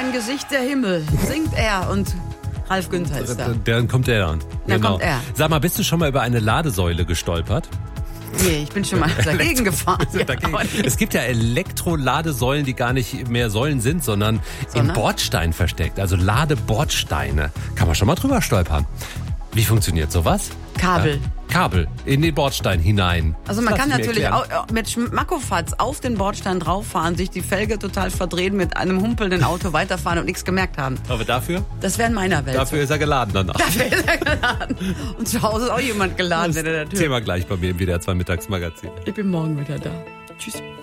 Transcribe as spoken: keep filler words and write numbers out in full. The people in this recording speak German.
dein Gesicht der Himmel, singt er und Ralf Günther ist da. Dann kommt er dann. Dann Genau. kommt er. Sag mal, bist du schon mal über eine Ladesäule gestolpert? Nee, ich bin schon mal dagegen gefahren. Ja, Dagegen. Es gibt ja Elektroladesäulen, die gar nicht mehr Säulen sind, sondern, Sondern? im Bordstein versteckt. Also Ladebordsteine. Kann man schon mal drüber stolpern. Wie funktioniert sowas? Kabel. Ja? Kabel in den Bordstein hinein. Also man Lass kann mir natürlich erklären. auch mit Schmackofatz auf den Bordstein drauffahren, sich die Felge total verdrehen, mit einem humpelnden Auto weiterfahren und nichts gemerkt haben. Aber dafür? Das wäre in meiner Welt. Dafür ist er geladen danach. Dafür ist er geladen. Und zu Hause ist auch jemand geladen, wenn er der Tür. Thema gleich bei mir im W D R zwei Mittagsmagazin. Ich bin morgen wieder da. Tschüss.